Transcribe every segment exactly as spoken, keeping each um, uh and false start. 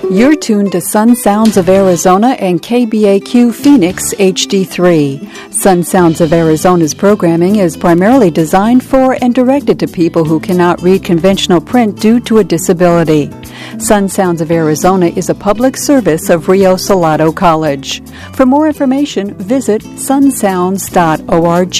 You're tuned to Sun Sounds of Arizona and K B A Q Phoenix H D three. Sun Sounds of Arizona's programming is primarily designed for and directed to people who cannot read conventional print due to a disability. Sun Sounds of Arizona is a public service of Rio Salado College. For more information, visit sun sounds dot org.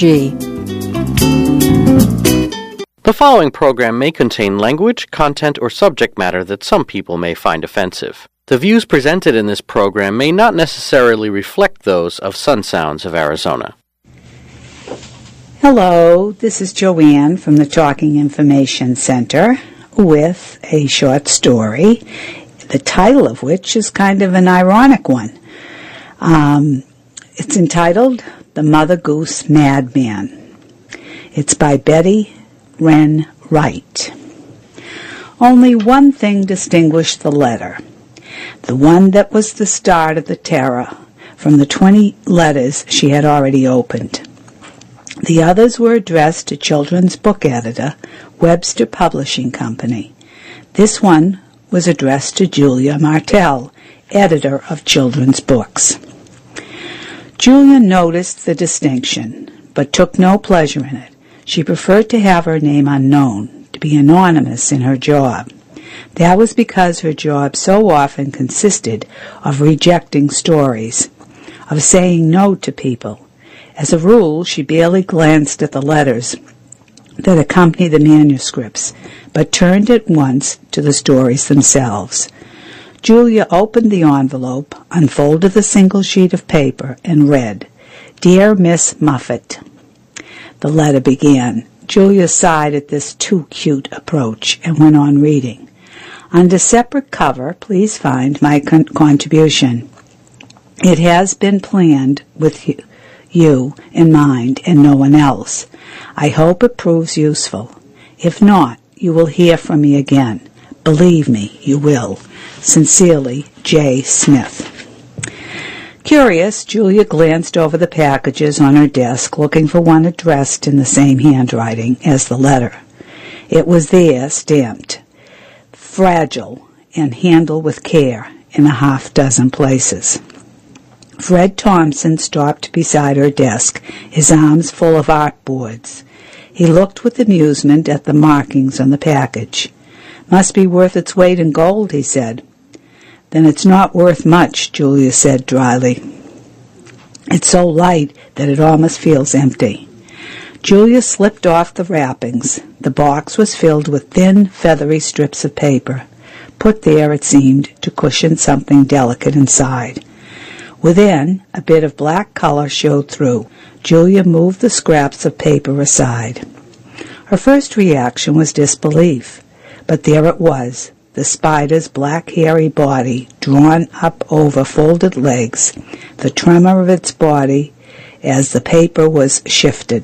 The following program may contain language, content, or subject matter that some people may find offensive. The views presented in this program may not necessarily reflect those of Sun Sounds of Arizona. Hello, this is Joanne from the Talking Information Center with a short story, the title of which is kind of an ironic one. Um, it's entitled The Mother Goose Madman. It's by Betty Wren Wright. Only one thing distinguished the letter, the one that was the start of the terror, from the twenty letters she had already opened. The others were addressed to children's book editor, Webster Publishing Company. This one was addressed to Julia Martell, editor of children's books. Julia noticed the distinction, but took no pleasure in it. She preferred to have her name unknown, to be anonymous in her job. That was because her job so often consisted of rejecting stories, of saying no to people. As a rule, she barely glanced at the letters that accompany the manuscripts, but turned at once to the stories themselves. Julia opened the envelope, unfolded the single sheet of paper, and read, "Dear Miss Muffet." The letter began. Julia sighed at this too cute approach and went on reading. Under separate cover, please find my con- contribution. It has been planned with you, you in mind and no one else. I hope it proves useful. If not, you will hear from me again. Believe me, you will. Sincerely, J. Smith. Curious, Julia glanced over the packages on her desk, looking for one addressed in the same handwriting as the letter. It was there, stamped, "Fragile," and "Handle with care," in a half dozen places. Fred Thompson stopped beside her desk, his arms full of artboards. He looked with amusement at the markings on the package. "Must be worth its weight in gold," he said. "Then it's not worth much," Julia said dryly. "It's so light that it almost feels empty." Julia slipped off the wrappings. The box was filled with thin, feathery strips of paper, put there, it seemed, to cushion something delicate inside. Within, a bit of black color showed through. Julia moved the scraps of paper aside. Her first reaction was disbelief, but there it was, the spider's black hairy body drawn up over folded legs, the tremor of its body as the paper was shifted.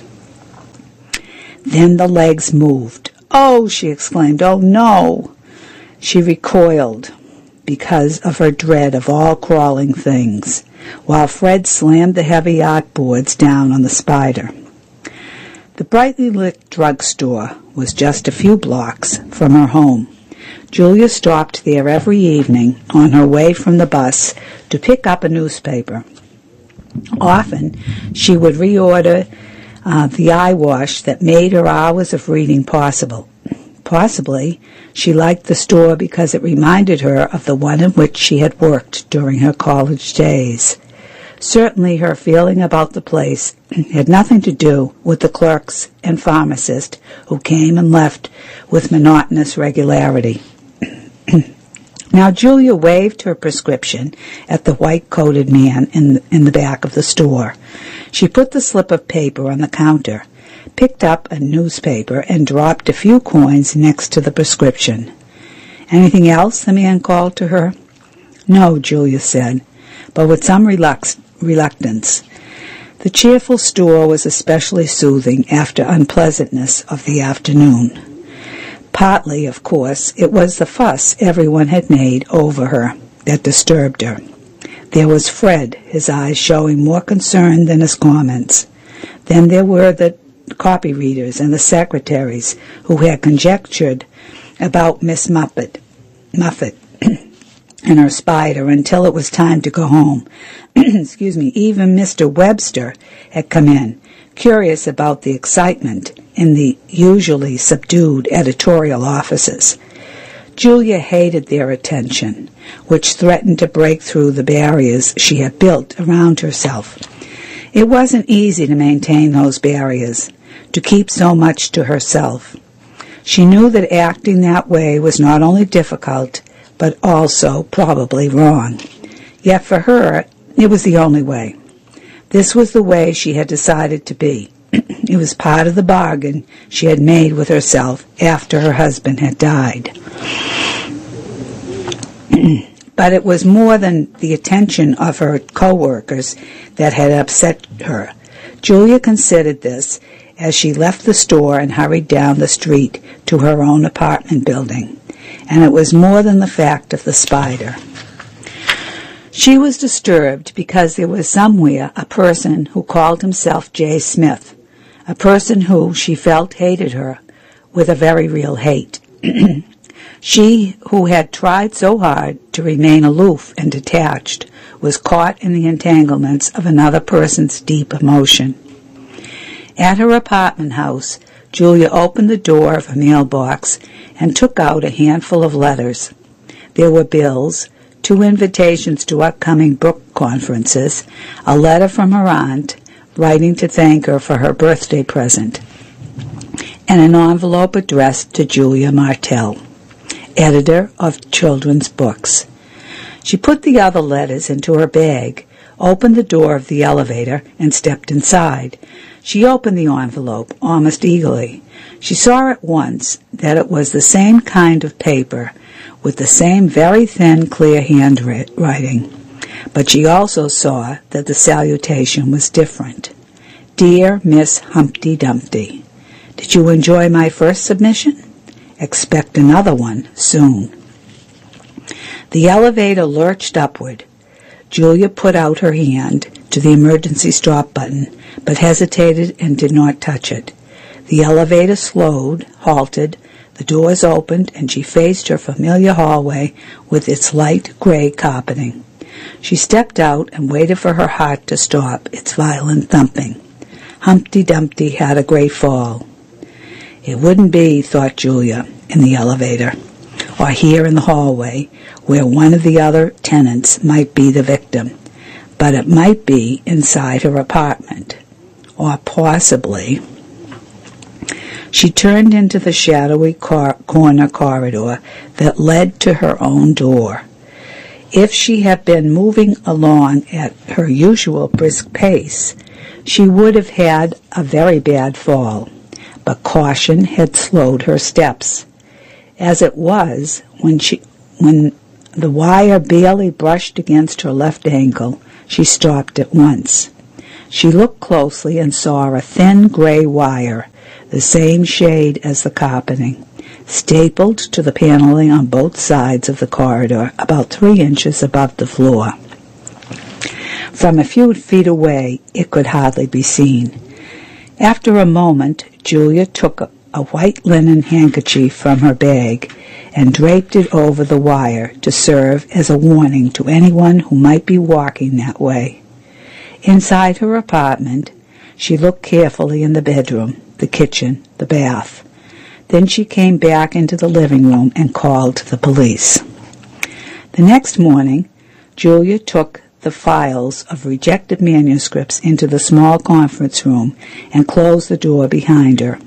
Then the legs moved. "Oh!" she exclaimed. "Oh, no!" She recoiled because of her dread of all crawling things, while Fred slammed the heavy artboards down on the spider. The brightly lit drugstore was just a few blocks from her home. Julia stopped there every evening on her way from the bus to pick up a newspaper. Often she would reorder uh, the eye wash that made her hours of reading possible. Possibly she liked the store because it reminded her of the one in which she had worked during her college days. Certainly her feeling about the place had nothing to do with the clerks and pharmacist who came and left with monotonous regularity. Now Julia waved her prescription at the white-coated man in the, in the back of the store. She put the slip of paper on the counter, picked up a newspaper, and dropped a few coins next to the prescription. "Anything else?" the man called to her. "No," Julia said, but with some relux- reluctance. The cheerful store was especially soothing after unpleasantness of the afternoon. Partly, of course, it was the fuss everyone had made over her that disturbed her. There was Fred, his eyes showing more concern than his comments. Then there were the copy readers and the secretaries who had conjectured about Miss Muffet. Muffet. and her spider until it was time to go home. Excuse me, even Mister Webster had come in, curious about the excitement in the usually subdued editorial offices. Julia hated their attention, which threatened to break through the barriers she had built around herself. It wasn't easy to maintain those barriers, to keep so much to herself. She knew that acting that way was not only difficult, but also probably wrong. Yet for her, it was the only way. This was the way she had decided to be. It was part of the bargain she had made with herself after her husband had died. But it was more than the attention of her co-workers that had upset her. Julia considered this as she left the store and hurried down the street to her own apartment building. And it was more than the fact of the spider. She was disturbed because there was somewhere a person who called himself Jay Smith, a person who she felt hated her with a very real hate. She, who had tried so hard to remain aloof and detached, was caught in the entanglements of another person's deep emotion. At her apartment house, Julia opened the door of her mailbox and took out a handful of letters. There were bills, two invitations to upcoming book conferences, a letter from her aunt, writing to thank her for her birthday present, and an envelope addressed to Julia Martell, editor of children's books. She put the other letters into her bag, opened the door of the elevator, and stepped inside. She opened the envelope almost eagerly. She saw at once that it was the same kind of paper, with the same very thin, clear handwriting. But she also saw that the salutation was different. Dear Miss Humpty Dumpty, did you enjoy my first submission? Expect another one soon. The elevator lurched upward. Julia put out her hand to the emergency stop button, but hesitated and did not touch it. The elevator slowed, halted, the doors opened, and she faced her familiar hallway with its light gray carpeting. She stepped out and waited for her heart to stop its violent thumping. Humpty Dumpty had a great fall. It wouldn't be, thought Julia, in the elevator, or here in the hallway, where one of the other tenants might be the victim, but it might be inside her apartment, or possibly. She turned into the shadowy cor- corner corridor that led to her own door. If she had been moving along at her usual brisk pace, she would have had a very bad fall, but caution had slowed her steps. As it was, when she, when the wire barely brushed against her left ankle, she stopped at once. She looked closely and saw a thin gray wire, the same shade as the carpeting, stapled to the paneling on both sides of the corridor, about three inches above the floor. From a few feet away, it could hardly be seen. After a moment, Julia took a, a white linen handkerchief from her bag and draped it over the wire to serve as a warning to anyone who might be walking that way. Inside her apartment, she looked carefully in the bedroom, the kitchen, the bath. Then she came back into the living room and called the police. The next morning, Julia took the files of rejected manuscripts into the small conference room and closed the door behind her.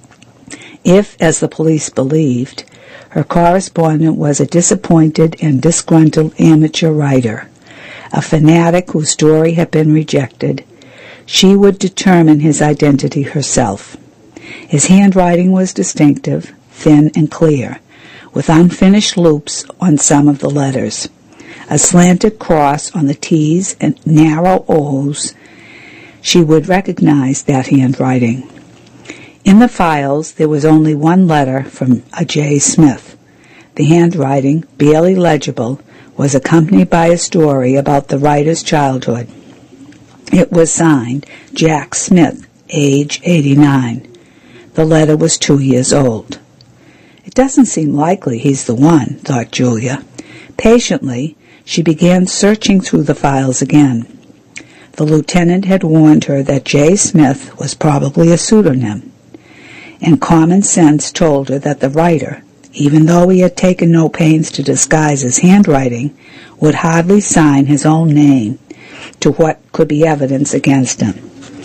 If, as the police believed, her correspondent was a disappointed and disgruntled amateur writer, a fanatic whose story had been rejected, she would determine his identity herself. His handwriting was distinctive, thin and clear, with unfinished loops on some of the letters, a slanted cross on the T's and narrow O's. She would recognize that handwriting. In the files, there was only one letter from a J. Smith. The handwriting, barely legible, was accompanied by a story about the writer's childhood. It was signed Jack Smith, age eighty-nine. The letter was two years old. It doesn't seem likely he's the one, thought Julia, Patiently, she began searching through the files again. The lieutenant had warned her that J. Smith was probably a pseudonym, and common sense told her that the writer, even though he had taken no pains to disguise his handwriting, would hardly sign his own name to what could be evidence against him.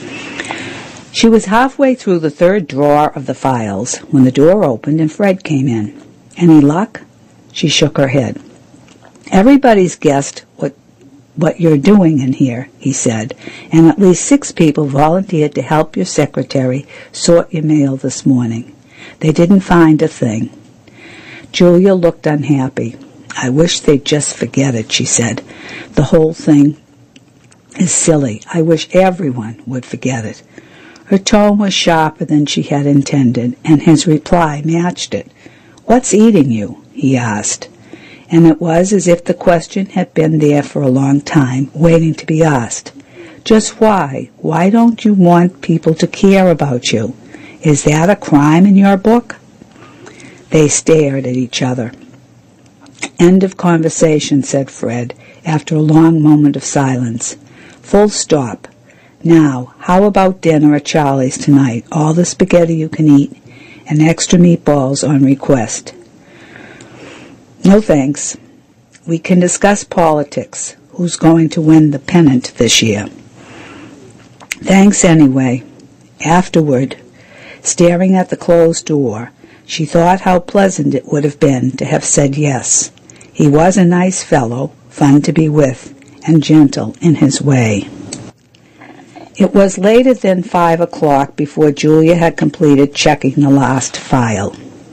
She was halfway through the third drawer of the files when the door opened and Fred came in. "Any luck?" She shook her head. "Everybody's guessed what what you're doing in here," he said, "and at least six people volunteered to help your secretary sort your mail this morning. They didn't find a thing." Julia looked unhappy. "I wish they'd just forget it," she said. "The whole thing is silly. I wish everyone would forget it." Her tone was sharper than she had intended, and his reply matched it. "What's eating you?" he asked. And it was as if the question had been there for a long time, waiting to be asked. "Just why? Why don't you want people to care about you? Is that a crime in your book?" They stared at each other. "End of conversation," said Fred, after a long moment of silence. "Full stop. Now, how about dinner at Charlie's tonight? All the spaghetti you can eat, and extra meatballs on request." "No thanks. We can discuss politics. Who's going to win the pennant this year?" "Thanks anyway." Afterward, staring at the closed door, she thought how pleasant it would have been to have said yes. He was a nice fellow, fun to be with, and gentle in his way. It was later than five o'clock before Julia had completed checking the last file.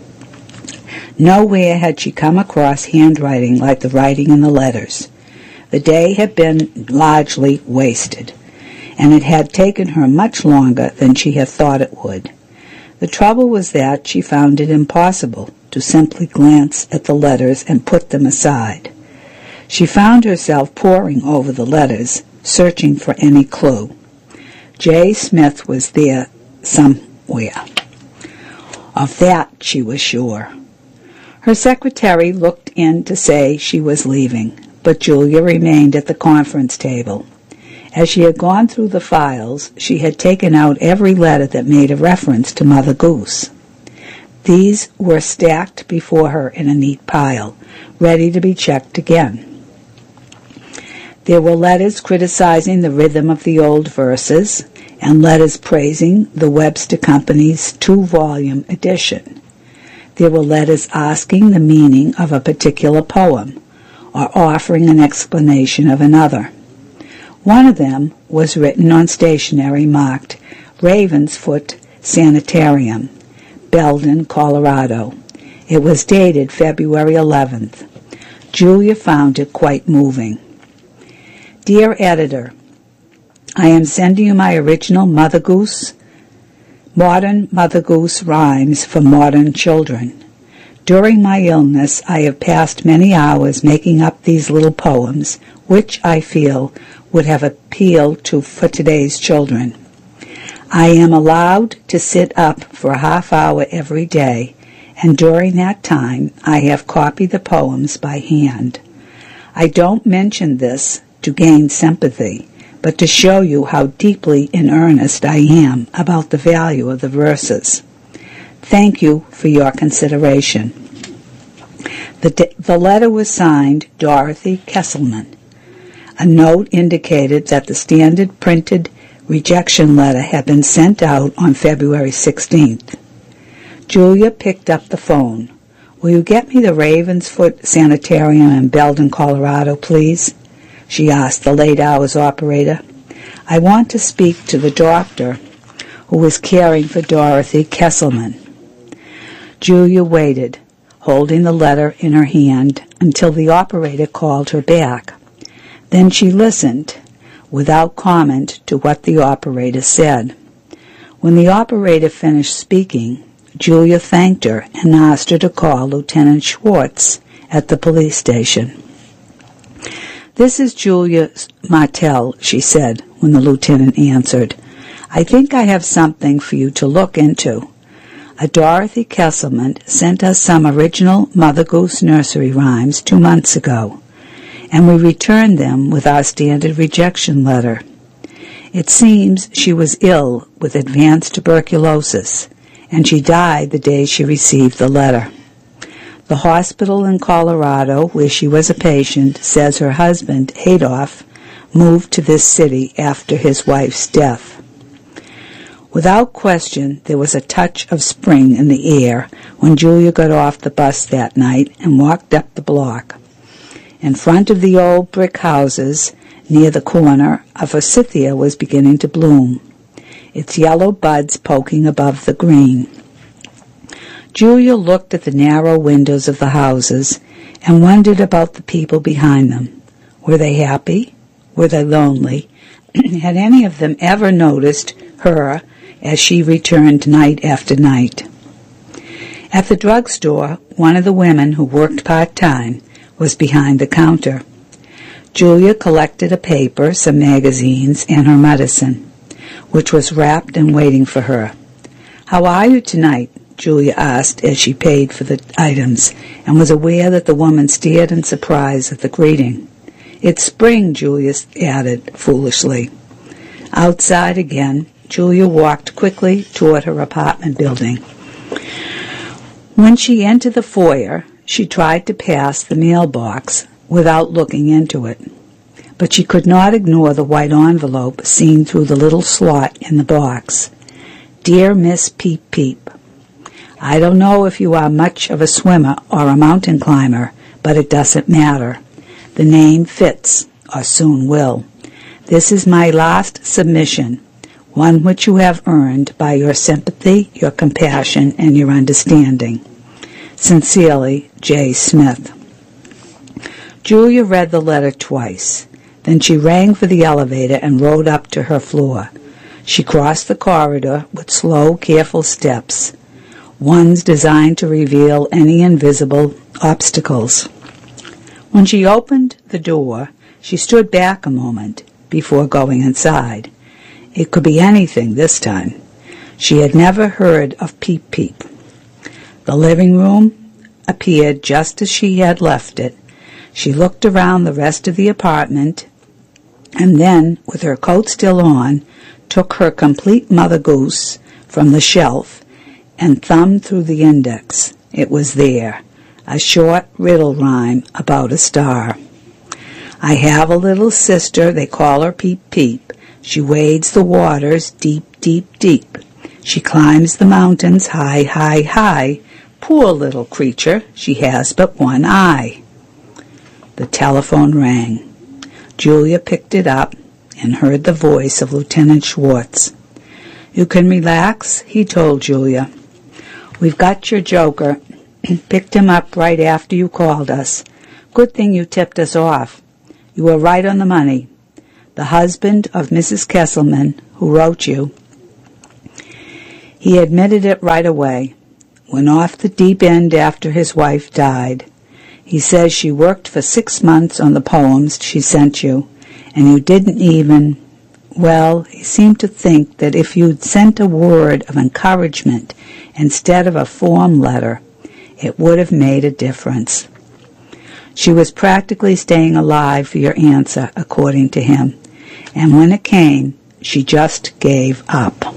Nowhere had she come across handwriting like the writing in the letters. The day had been largely wasted, and it had taken her much longer than she had thought it would. The trouble was that she found it impossible to simply glance at the letters and put them aside. She found herself poring over the letters, searching for any clue. J. Smith was there somewhere. Of that she was sure. Her secretary looked in to say she was leaving, but Julia remained at the conference table. As she had gone through the files, she had taken out every letter that made a reference to Mother Goose. These were stacked before her in a neat pile, ready to be checked again. There were letters criticizing the rhythm of the old verses, and letters praising the Webster Company's two-volume edition. There were letters asking the meaning of a particular poem, or offering an explanation of another. One of them was written on stationery marked Ravensfoot Sanitarium, Belden, Colorado. It was dated February eleventh. Julia found it quite moving. Dear Editor, I am sending you my original Mother Goose, Modern Mother Goose Rhymes for Modern Children. During my illness, I have passed many hours making up these little poems, which I feel would have appealed to for today's children. I am allowed to sit up for a half hour every day, and during that time I have copied the poems by hand. I don't mention this to gain sympathy, but to show you how deeply in earnest I am about the value of the verses. Thank you for your consideration. The, the letter was signed Dorothy Kesselman. A note indicated that the standard printed rejection letter had been sent out on February sixteenth. Julia picked up the phone. Will you get me the Ravensfoot Sanitarium in Belden, Colorado, please? She asked the late hours operator. I want to speak to the doctor who was caring for Dorothy Kesselman. Julia waited, holding the letter in her hand, until the operator called her back. Then she listened, without comment, to what the operator said. When the operator finished speaking, Julia thanked her and asked her to call Lieutenant Schwartz at the police station. This is Julia Martell, she said, when the lieutenant answered. I think I have something for you to look into. A Dorothy Kesselman sent us some original Mother Goose nursery rhymes two months ago, and we returned them with our standard rejection letter. It seems she was ill with advanced tuberculosis, and she died the day she received the letter. The hospital in Colorado, where she was a patient, says her husband, Adolf, moved to this city after his wife's death. Without question, there was a touch of spring in the air when Julia got off the bus that night and walked up the block. In front of the old brick houses, near the corner, a forsythia was beginning to bloom, its yellow buds poking above the green. Julia looked at the narrow windows of the houses and wondered about the people behind them. Were they happy? Were they lonely? Had any of them ever noticed her as she returned night after night? At the drugstore, one of the women who worked part-time was behind the counter. Julia collected a paper, some magazines, and her medicine, which was wrapped and waiting for her. "How are you tonight?" Julia asked as she paid for the items, and was aware that the woman stared in surprise at the greeting. "It's spring," Julia added foolishly. Outside again, Julia walked quickly toward her apartment building. When she entered the foyer, she tried to pass the mailbox without looking into it, but she could not ignore the white envelope seen through the little slot in the box. "Dear Miss Peep Peep, I don't know if you are much of a swimmer or a mountain climber, but it doesn't matter. The name fits, or soon will. This is my last submission, one which you have earned by your sympathy, your compassion, and your understanding. Sincerely, J. Smith." Julia read the letter twice. Then she rang for the elevator and rode up to her floor. She crossed the corridor with slow, careful steps, ones designed to reveal any invisible obstacles. When she opened the door, she stood back a moment before going inside. It could be anything this time. She had never heard of Peep Peep. The living room appeared just as she had left it. She looked around the rest of the apartment, and then, with her coat still on, took her complete Mother Goose from the shelf and thumbed through the index. It was there, a short riddle rhyme about a star. "I have a little sister, they call her Peep Peep. She wades the waters deep, deep, deep. She climbs the mountains high, high, high. Poor little creature, she has but one eye." The telephone rang. Julia picked it up and heard the voice of Lieutenant Schwartz. "You can relax," he told Julia. "We've got your joker. Picked him up right after you called us. Good thing you tipped us off. You were right on the money. The husband of Missus Kesselman, who wrote you, he admitted it right away. Went off the deep end after his wife died. He says she worked for six months on the poems she sent you, and you didn't even... Well, he seemed to think that if you'd sent a word of encouragement instead of a form letter, it would have made a difference. She was practically staying alive for your answer, according to him, and when it came, she just gave up."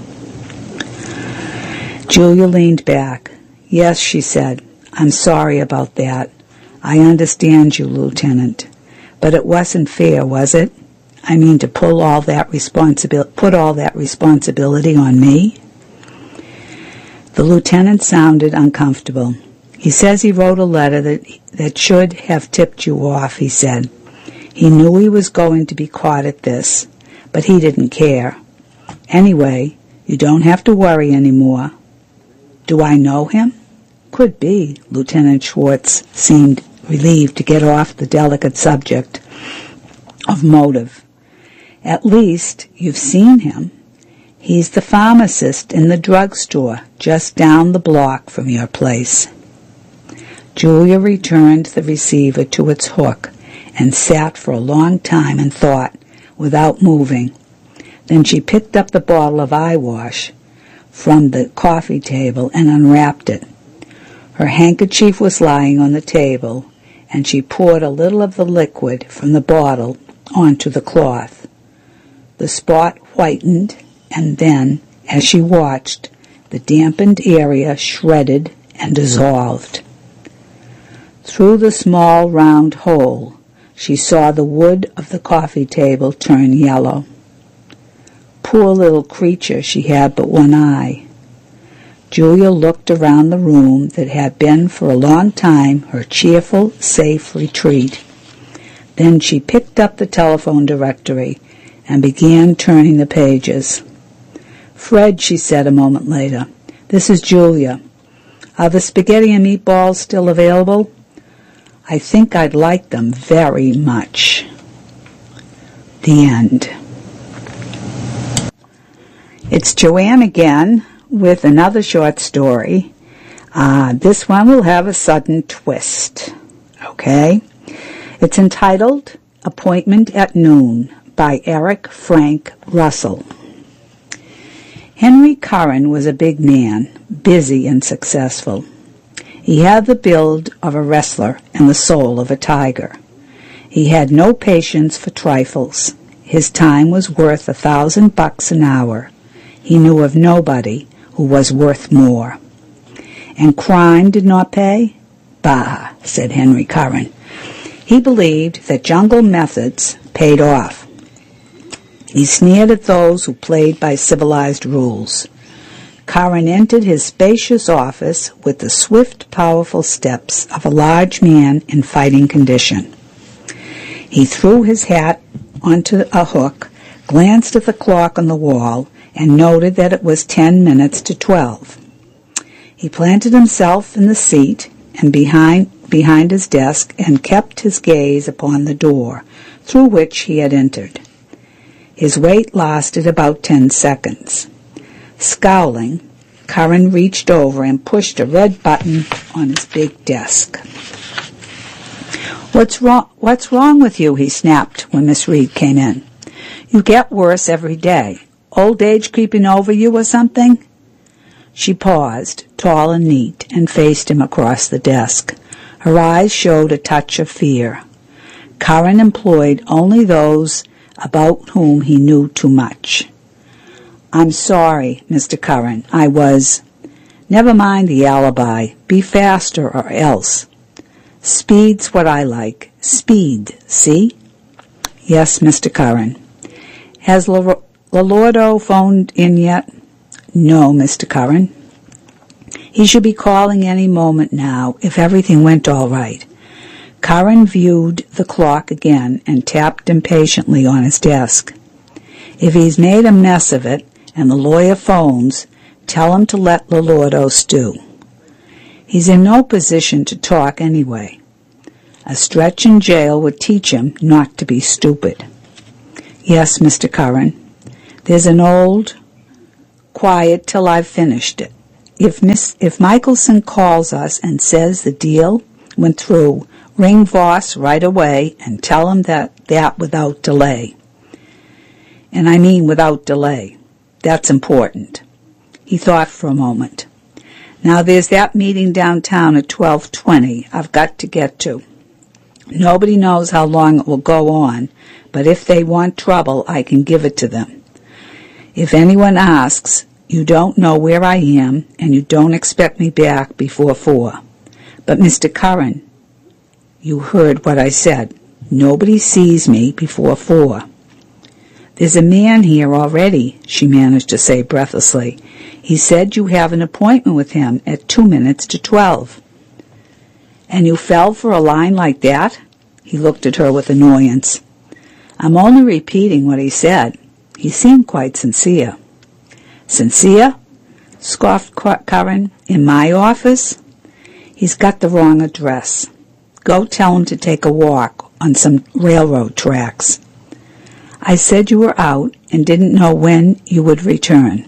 Julia leaned back. "Yes," she said, "I'm sorry about that. I understand you, Lieutenant. But it wasn't fair, was it? I mean, to pull all that responsibility, put all that responsibility on me?" The lieutenant sounded uncomfortable. "He says he wrote a letter that that should have tipped you off," he said. "He knew he was going to be caught at this, but he didn't care. Anyway, you don't have to worry anymore. Do I know him?" "Could be." Lieutenant Schwartz seemed relieved to get off the delicate subject of motive. "At least you've seen him. He's the pharmacist in the drugstore just down the block from your place." Julia returned the receiver to its hook and sat for a long time in thought, without moving. Then she picked up the bottle of eye wash. from the coffee table and unwrapped it. Her handkerchief was lying on the table, and she poured a little of the liquid from the bottle onto the cloth. The spot whitened, and then, as she watched, the dampened area shredded and dissolved. Through the small round hole, she saw the wood of the coffee table turn yellow. Poor little creature, she had but one eye. Julia looked around the room that had been for a long time her cheerful, safe retreat. Then she picked up the telephone directory and began turning the pages. "Fred," she said a moment later, "this is Julia. Are the spaghetti and meatballs still available? I think I'd like them very much." The end. It's Joanne again with another short story. Uh, this one will have a sudden twist. Okay? It's entitled Appointment at Noon by Eric Frank Russell. Henry Curran was a big man, busy and successful. He had the build of a wrestler and the soul of a tiger. He had no patience for trifles. His time was worth a thousand bucks an hour. He knew of nobody who was worth more. And crime did not pay? Bah, said Henry Curran. He believed that jungle methods paid off. He sneered at those who played by civilized rules. Curran entered his spacious office with the swift, powerful steps of a large man in fighting condition. He threw his hat onto a hook, glanced at the clock on the wall, and noted that it was ten minutes to twelve. He planted himself in the seat and behind behind his desk and kept his gaze upon the door through which he had entered. His wait lasted about ten seconds. Scowling, Curran reached over and pushed a red button on his big desk. What's wrong, what's wrong with you?" he snapped when Miss Reed came in. "You get worse every day. Old age creeping over you or something?" She paused, tall and neat, and faced him across the desk. Her eyes showed a touch of fear. Curran employed only those about whom he knew too much. "I'm sorry, Mister Curran. I was—" "Never mind the alibi. Be faster or else." "Speed's what I like. Speed, see?" "Yes, Mister Curran." "Has L- Lolordo phoned in yet?" "No, Mister Curran." "He should be calling any moment now if everything went all right." Curran viewed the clock again and tapped impatiently on his desk. "If he's made a mess of it and the lawyer phones, tell him to let Lolordo stew. He's in no position to talk anyway. A stretch in jail would teach him not to be stupid." "Yes, Mister Curran. There's an old—" "Quiet till I've finished it. If Miss if Michelson calls us and says the deal went through, ring Voss right away and tell him that that without delay. And I mean without delay. That's important." He thought for a moment. "Now there's that meeting downtown at twelve twenty I've got to get to. Nobody knows how long it will go on, but if they want trouble, I can give it to them. If anyone asks, you don't know where I am, and you don't expect me back before four. But, Mister Curran, you heard what I said. Nobody sees me before four." "There's a man here already," she managed to say breathlessly. "He said you have an appointment with him at two minutes to twelve." "And you fell for a line like that?" He looked at her with annoyance. "I'm only repeating what he said. He seemed quite sincere." "Sincere?" scoffed Curran. "In my office? He's got the wrong address. Go tell him to take a walk on some railroad tracks." "I said you were out and didn't know when you would return."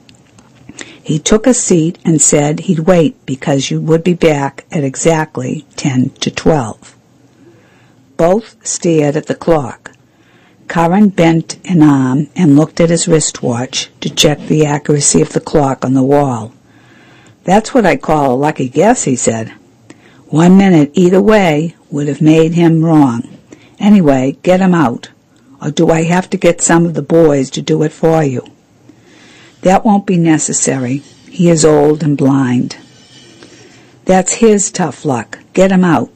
He took a seat and said he'd wait because you would be back at exactly ten to twelve. Both stared at the clock. Curran bent an arm and looked at his wristwatch to check the accuracy of the clock on the wall. "That's what I call a lucky guess," he said. "One minute either way would have made him wrong. Anyway, get him out. Or do I have to get some of the boys to do it for you?" "That won't be necessary. He is old and blind." "That's his tough luck. Get him out."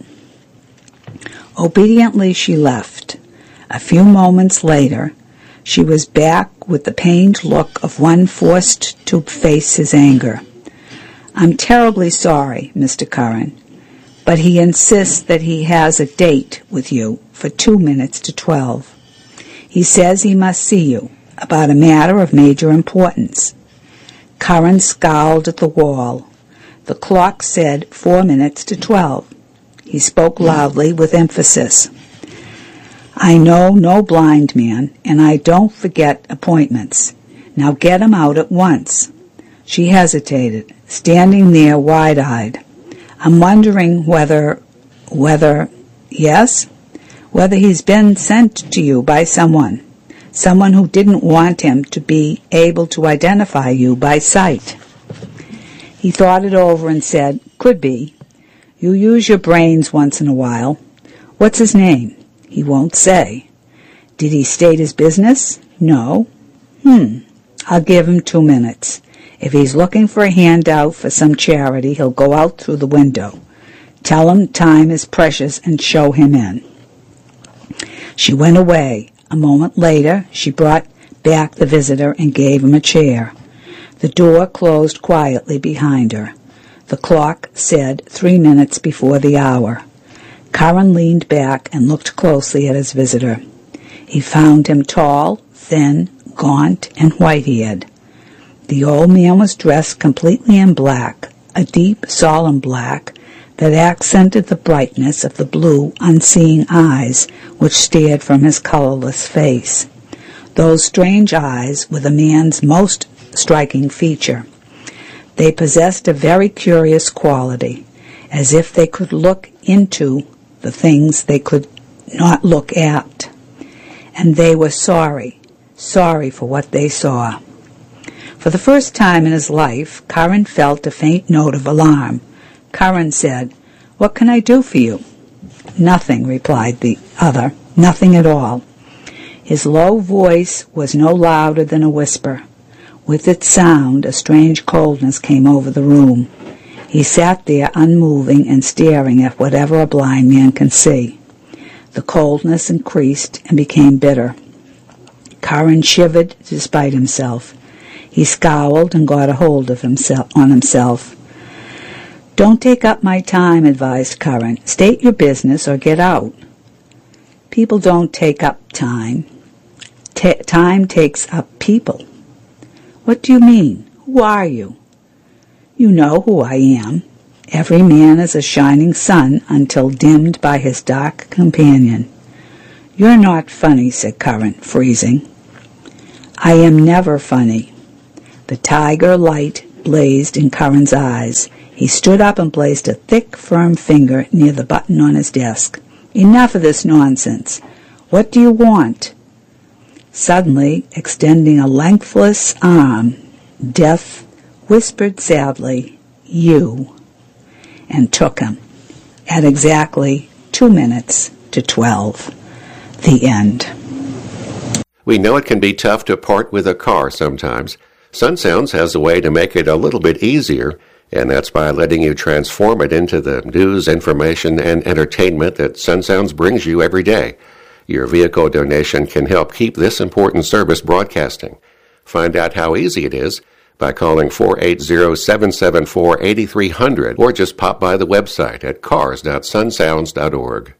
Obediently she left. A few moments later, she was back with the pained look of one forced to face his anger. "I'm terribly sorry, Mister Curran, but he insists that he has a date with you for two minutes to twelve. He says he must see you about a matter of major importance." Curran scowled at the wall. The clock said four minutes to twelve. He spoke loudly with emphasis. "I know no blind man, and I don't forget appointments. Now get him out at once." She hesitated, standing there wide-eyed. "I'm wondering whether, whether, yes, whether he's been sent to you by someone, someone who didn't want him to be able to identify you by sight." He thought it over and said, "Could be. You use your brains once in a while. What's his name?" "He won't say." "Did he state his business?" "No." Hmm. I'll give him two minutes. If he's looking for a handout for some charity, he'll go out through the window. Tell him time is precious and show him in." She went away. A moment later, she brought back the visitor and gave him a chair. The door closed quietly behind her. The clock said three minutes before the hour. Curran leaned back and looked closely at his visitor. He found him tall, thin, gaunt, and white-haired. The old man was dressed completely in black, a deep, solemn black that accented the brightness of the blue, unseeing eyes which stared from his colorless face. Those strange eyes were the man's most striking feature. They possessed a very curious quality, as if they could look into the things they could not look at. And they were sorry, sorry for what they saw. For the first time in his life, Curran felt a faint note of alarm. Curran said, "What can I do for you?" "Nothing," replied the other, "nothing at all." His low voice was no louder than a whisper. With its sound, a strange coldness came over the room. He sat there unmoving and staring at whatever a blind man can see. The coldness increased and became bitter. Curran shivered despite himself. He scowled and got a hold of himself on himself. "Don't take up my time," advised Curran. "State your business or get out." "People don't take up time. Ta- time takes up people." "What do you mean? Who are you?" "You know who I am. Every man is a shining sun until dimmed by his dark companion." "You're not funny," said Curran, freezing. "I am never funny." The tiger light blazed in Curran's eyes. He stood up and placed a thick, firm finger near the button on his desk. "Enough of this nonsense. What do you want?" Suddenly, extending a lengthless arm, Death whispered sadly, "You," and took him at exactly two minutes to twelve. The end. We know it can be tough to part with a car sometimes. Sun Sounds has a way to make it a little bit easier, and that's by letting you transform it into the news, information, and entertainment that Sun Sounds brings you every day. Your vehicle donation can help keep this important service broadcasting. Find out how easy it is by calling four eight zero, seven seven four, eight three zero zero or just pop by the website at cars dot sun sounds dot org.